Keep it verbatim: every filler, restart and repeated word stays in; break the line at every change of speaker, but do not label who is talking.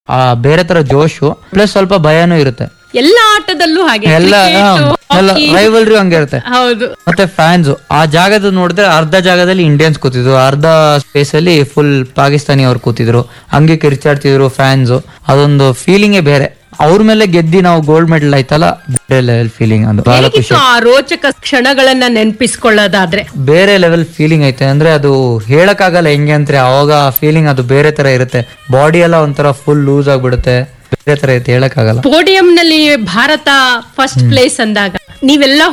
ಆ ಬೇರೆ ತರ ಜೋಶು ಪ್ಲಸ್ ಸ್ವಲ್ಪ ಭಯನೂ ಇರುತ್ತೆ.
ಎಲ್ಲ ಆಟದಲ್ಲೂ ಹಾಗೆ
ಎಲ್ಲ
cricket,
ಎಲ್ಲ
hockey.
ರೈವಲ್ರಿ ಹಂಗೆ ಇರುತ್ತೆ.
ಹೌದು.
ಮತ್ತೆ ಫ್ಯಾನ್ಸ್ ಆ ಜಾಗದ ನೋಡಿದ್ರೆ ಅರ್ಧ ಜಾಗದಲ್ಲಿ ಇಂಡಿಯನ್ಸ್ ಕೂತಿದ್ರು, ಅರ್ಧ ಸ್ಪೇಸ್ ಅಲ್ಲಿ ಫುಲ್ ಪಾಕಿಸ್ತಾನಿ ಅವ್ರು ಕೂತಿದ್ರು, ಹಂಗೆ ಕಿರ್ಚಾಡ್ತಿದ್ರು ಫ್ಯಾನ್ಸ್. ಅದೊಂದು ಫೀಲಿಂಗೇ ಬೇರೆ. ಅವ್ರ ಮೇಲೆ ಗೆದ್ದಿ ನಾವು ಗೋಲ್ಡ್ ಮೆಡಲ್ ಆಯ್ತಲ್ಲ, ಬೇರೆ ಲೆವೆಲ್ ಫೀಲಿಂಗ್. ಅದು ಬಹಳ ಖುಷಿ.
ಹೇಗಿತ್ತು ಆ ರೋಚಕ ಕ್ಷಣಗಳನ್ನ ನೆನಪಿಸ್ಕೊಳ್ಳೋದಾದ್ರೆ?
ಬೇರೆ ಲೆವೆಲ್ ಫೀಲಿಂಗ್ ಐತೆ. ಅಂದ್ರೆ ಅದು ಹೇಳಕ್ ಆಗಲ್ಲ ಹೆಂಗೆ ಅಂದ್ರೆ ಅವಾಗ ಫೀಲಿಂಗ್ ಅದು ಬೇರೆ ತರ ಇರುತ್ತೆ. ಬಾಡಿ ಎಲ್ಲ ಒಂಥರ ಫುಲ್ ಲೂಸ್ ಆಗ್ಬಿಡುತ್ತೆ, ಬೇರೆ ತರ ಐತೆ, ಹೇಳಕ್ ಆಗಲ್ಲ.
ಪೋಡಿಯಂ ನಲ್ಲಿ ಭಾರತ ಫಸ್ಟ್ ಪ್ಲೇಸ್ ಅಂದಾಗ ನೀವೆಲ್ಲ